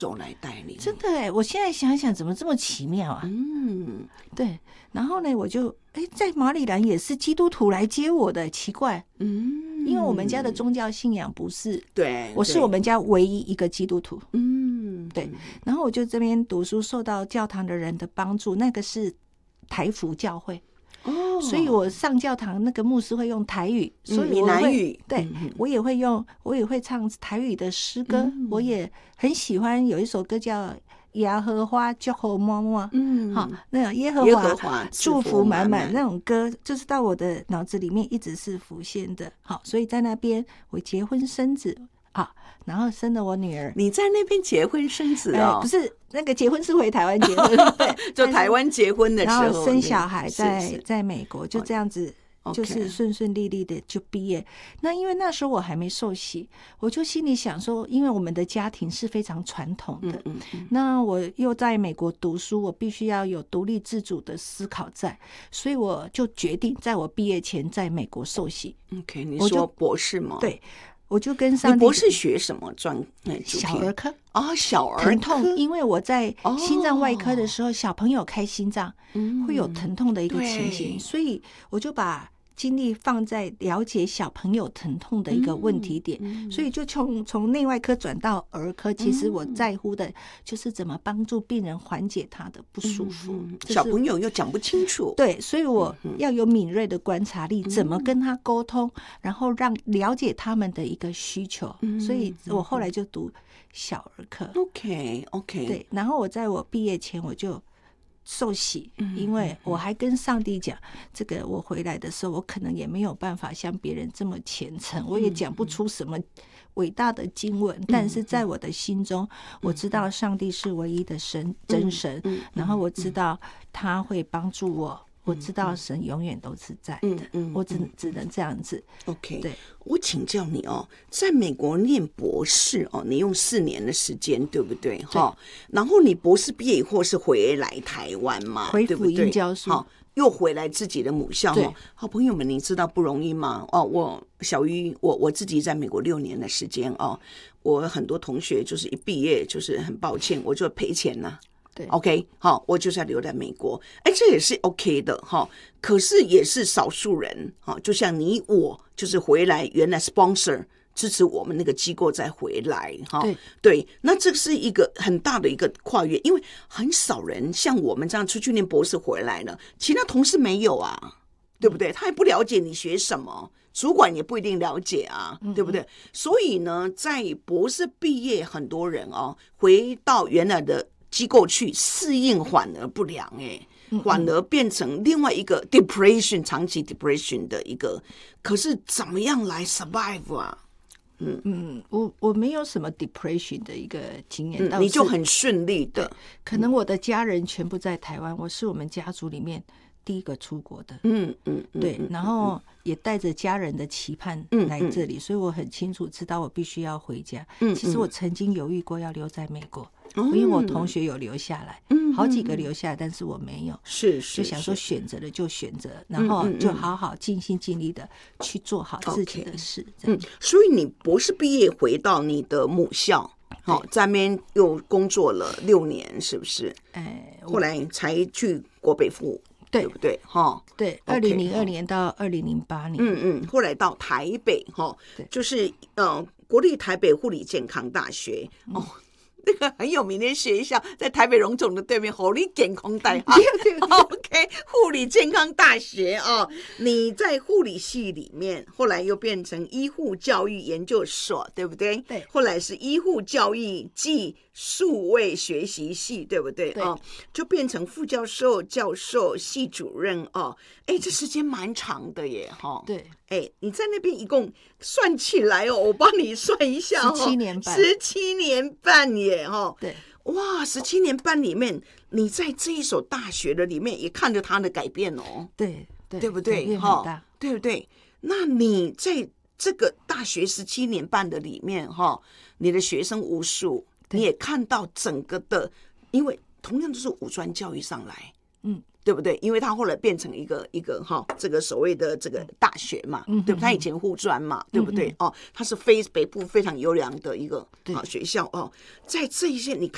手来带领。 真的哎，我现在想想怎么这么奇妙啊。对，然后呢我就在马里兰也是基督徒来接我的，奇怪。因为我们家的宗教信仰不是， 对， 我是我们家唯一一个基督徒。对，然后我就这边读书，受到教堂的人的帮助，那个是台福教会。所以我上教堂那个牧师会用台语，所以闽南语， 对，我也会唱台语的诗歌。我也很喜欢有一首歌叫耶和华祝福满满，好，那个耶和华祝福满满那种歌，就是到我的脑子里面一直是浮现的。好，所以在那边我结婚生子啊，然后生了我女儿。 你在那边结婚生子哦？ 不是，那个结婚是回台湾结婚，对， 就台湾结婚的时候， 然后生小孩在美国，就这样子。就是顺顺利利的就毕业。那因为那时候我还没受洗，我就心里想说，因为我们的家庭是非常传统的，那我又在美国读书，我必须要有独立自主的思考在，所以我就决定在我毕业前在美国受洗。 OK， 你说博士吗？ 对，我就跟上帝。 你博士学什么小儿科啊，小儿科疼痛，因为我在心脏外科的时候，小朋友开心脏会有疼痛的一个情形，所以我就把精力放在了解小朋友疼痛的一个问题点，所以就从内外科转到儿科。其实我在乎的就是怎么帮助病人缓解他的不舒服。 小朋友又讲不清楚， 对，所以我要有敏锐的观察力，怎么跟他沟通，然后让了解他们的一个需求。所以我后来就读小儿科。 OK， 对，然后我在我毕业前我就受洗，因为我还跟上帝讲，这个我回来的时候，我可能也没有办法像别人这么虔诚，我也讲不出什么伟大的经文，但是在我的心中，我知道上帝是唯一的真神，然后我知道他会帮助我。我知道神永远都是在的，我只能这样子。 OK， 对， 我请教你哦，在美国念博士哦，你用4年的时间，对不对？哈，然后你博士毕业以后是回来台湾嘛， 回福音教书， 好，又回来自己的母校哈。好朋友们，你知道不容易吗？哦，我自己在美国6年的时间哦，我很多同学就是一毕业就是很抱歉，我就赔钱了。 对 ，OK， 好，我就是要留在美国，这也是 OK 的哈。可是也是少数人，就像你我，就是回来原来 sponsor 支持我们那个机构再回来哈。对，那这是一个很大的一个跨越，因为很少人像我们这样出去念博士回来了，其他同事没有啊，对不对？他也不了解你学什么。主管也不一定了解啊，对不对？所以呢，在博士毕业，很多人回到原来的机构去适应反而不良，反而变成另外一个 depression 长期 depression 的一个。可是怎么样来 survive 啊？ 我没有什么 depression 的一个经验， 你就很顺利的。 可能我的家人全部在台湾，我是我们家族里面第一个出国的。对，然后也带着家人的期盼来这里，所以我很清楚知道我必须要回家。其实我曾经犹豫过要留在美国，因为我同学有留下来，好几个留下来，但是我没有。就想说选择了就选择，然后就好好尽心尽力的去做好自己的事。 所以你博士毕业回到你的母校，在那边又工作了6年，是不是？后来才去国北附。对不对？ 对，2002年到2008年， 后来到台北就是国立台北护理健康大学那个很有名的学校，在台北荣总的对面，护理健康大学。OK， 护理健康大学你在护理系里面，后来又变成医护教育研究所，对不对？ 对。 后来是医护教育暨数位学习系，对不对？就变成副教授、教授、系主任这时间蛮长的耶对。 你在那边一共算起来我帮你算一下 17年半 ，17年半耶对， 哇，17年半里面，你在这一所大学的里面也看着它的改变对不对？对不对？那你在这个大学17年半的里面你的学生无数，你也看到整个的，因为同样都是五专教育上来，对不对？因为他后来变成一个这个所谓的这个大学嘛，对不对？他以前护专嘛，对不对？他是北部非常优良的一个学校在这一些你